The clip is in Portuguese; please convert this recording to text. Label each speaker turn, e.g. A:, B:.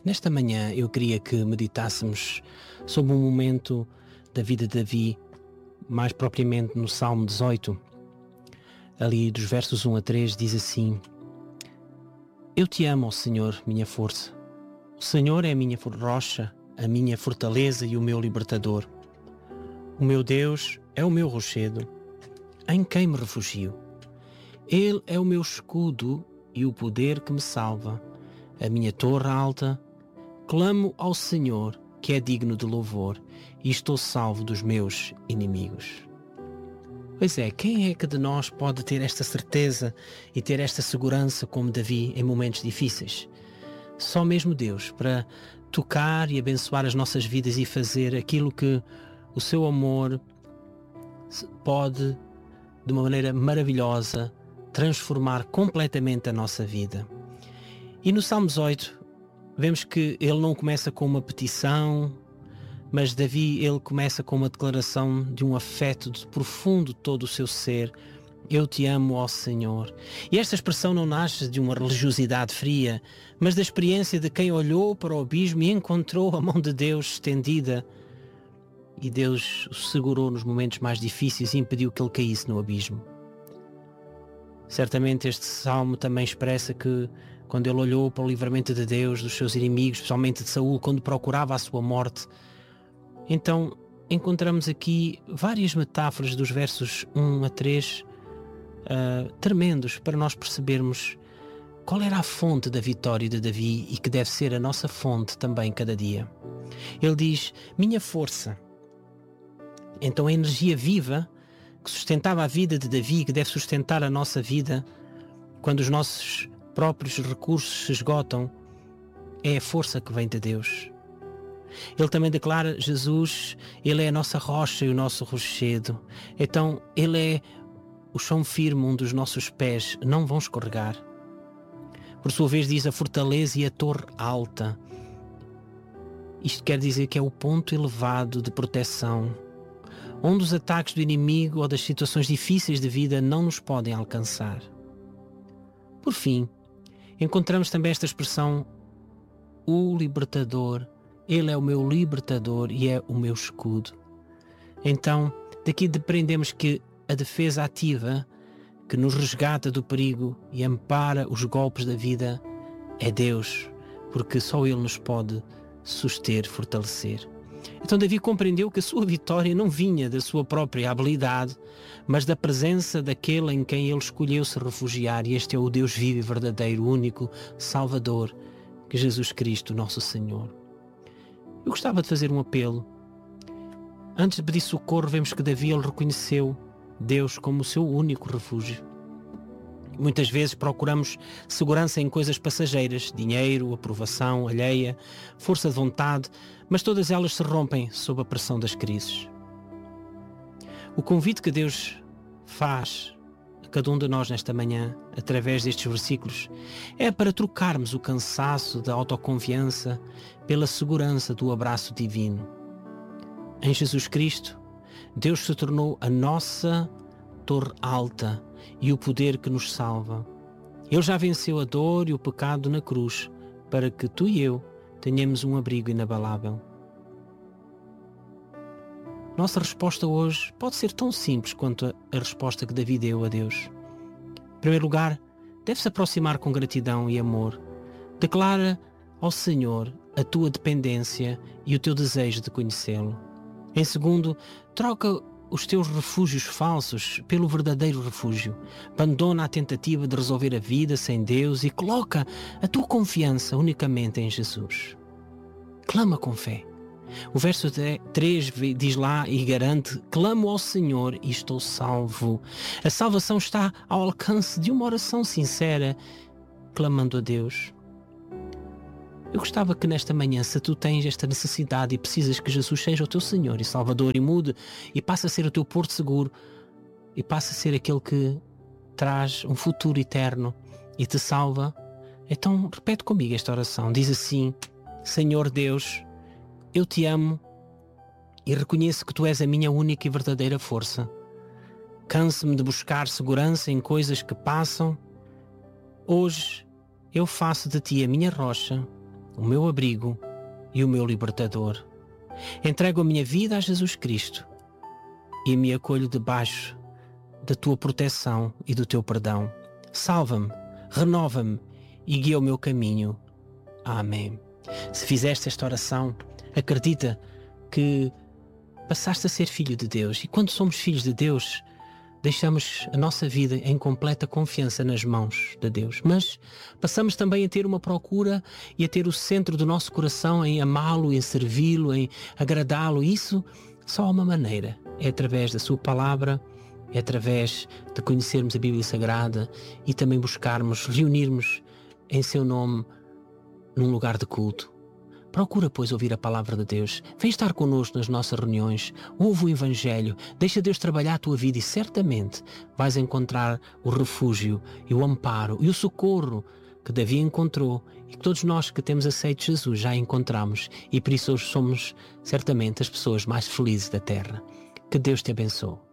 A: Nesta manhã eu queria que meditássemos sobre um momento da vida de Davi, mais propriamente no Salmo 18. Ali dos versos 1 a 3 diz assim: Eu te amo, ó Senhor, minha força. O Senhor é a minha rocha, a minha fortaleza e o meu libertador. O meu Deus é o meu rochedo, em quem me refugio. Ele é o meu escudo e o poder que me salva, a minha torre alta. Clamo ao Senhor, que é digno de louvor, e estou salvo dos meus inimigos. Pois é, quem é que de nós pode ter esta certeza e ter esta segurança como Davi em momentos difíceis? Só mesmo Deus, para tocar e abençoar as nossas vidas e fazer aquilo que o seu amor pode, de uma maneira maravilhosa, transformar completamente a nossa vida. E no Salmo 18, vemos que ele não começa com uma petição, mas Davi, ele começa com uma declaração de um afeto profundo de todo o seu ser. Eu te amo, ó Senhor. E esta expressão não nasce de uma religiosidade fria, mas da experiência de quem olhou para o abismo e encontrou a mão de Deus estendida. E Deus o segurou nos momentos mais difíceis e impediu que ele caísse no abismo. Certamente este salmo também expressa que quando ele olhou para o livramento de Deus dos seus inimigos, especialmente de Saul, quando procurava a sua morte, então encontramos aqui várias metáforas dos versos 1 a 3 tremendos para nós percebermos qual era a fonte da vitória de Davi e que deve ser a nossa fonte também cada dia. Ele diz, minha força. Então a energia viva que sustentava a vida de Davi, que deve sustentar a nossa vida quando os nossos próprios recursos se esgotam, é a força que vem de Deus. Ele também declara, Jesus, Ele é a nossa rocha e o nosso rochedo. Então Ele é o chão firme onde os nossos pés não vão escorregar. Por sua vez diz a fortaleza e a torre alta. Isto quer dizer que é o ponto elevado de proteção, onde os ataques do inimigo ou das situações difíceis de vida não nos podem alcançar. Por fim, encontramos também esta expressão, o libertador. Ele é o meu libertador e é o meu escudo. Então, daqui depreendemos que a defesa ativa, que nos resgata do perigo e ampara os golpes da vida, é Deus, porque só Ele nos pode suster, fortalecer. Então Davi compreendeu que a sua vitória não vinha da sua própria habilidade, mas da presença daquele em quem ele escolheu se refugiar, e este é o Deus vivo e verdadeiro, único, Salvador, que Jesus Cristo, nosso Senhor. Eu gostava de fazer um apelo. Antes de pedir socorro, vemos que Davi ele reconheceu Deus como o seu único refúgio. Muitas vezes procuramos segurança em coisas passageiras, dinheiro, aprovação alheia, força de vontade, mas todas elas se rompem sob a pressão das crises. O convite que Deus faz a cada um de nós nesta manhã, através destes versículos, é para trocarmos o cansaço da autoconfiança pela segurança do abraço divino. Em Jesus Cristo, Deus se tornou a nossa torre alta e o poder que nos salva. Ele já venceu a dor e o pecado na cruz, para que tu e eu tenhamos um abrigo inabalável. Nossa resposta hoje pode ser tão simples quanto a resposta que Davi deu a Deus. Em primeiro lugar, deve-se aproximar com gratidão e amor. Declara ao Senhor a tua dependência e o teu desejo de conhecê-lo. Em segundo, troca os teus refúgios falsos pelo verdadeiro refúgio. Abandona a tentativa de resolver a vida sem Deus e coloca a tua confiança unicamente em Jesus. Clama com fé. O verso 3 diz lá e garante, clamo ao Senhor e estou salvo. A salvação está ao alcance de uma oração sincera, clamando a Deus. Eu gostava que nesta manhã, se tu tens esta necessidade e precisas que Jesus seja o teu Senhor e Salvador e mude e passe a ser o teu porto seguro e passe a ser aquele que traz um futuro eterno e te salva, então repete comigo esta oração. Diz assim, Senhor Deus, eu te amo e reconheço que tu és a minha única e verdadeira força. Canso-me de buscar segurança em coisas que passam. Hoje eu faço de ti a minha rocha o meu abrigo e o meu libertador. Entrego a minha vida a Jesus Cristo e me acolho debaixo da tua proteção e do teu perdão. Salva-me, renova-me e guia o meu caminho. Amém. Se fizeste esta oração, acredita que passaste a ser filho de Deus. E quando somos filhos de Deus, deixamos a nossa vida em completa confiança nas mãos de Deus. Mas passamos também a ter uma procura e a ter o centro do nosso coração em amá-lo, em servi-lo, em agradá-lo. Isso só há uma maneira. É através da sua palavra, é através de conhecermos a Bíblia Sagrada e também buscarmos, reunirmos em seu nome num lugar de culto. Procura, pois, ouvir a palavra de Deus. Vem estar connosco nas nossas reuniões. Ouve o Evangelho. Deixa Deus trabalhar a tua vida e certamente vais encontrar o refúgio e o amparo e o socorro que Davi encontrou e que todos nós que temos aceito Jesus já encontramos, e por isso hoje somos certamente as pessoas mais felizes da terra. Que Deus te abençoe.